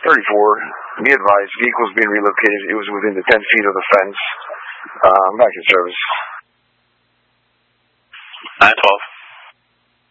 34. Be advised, vehicles being relocated. It was within the 10 feet of the fence. Back in service. 912.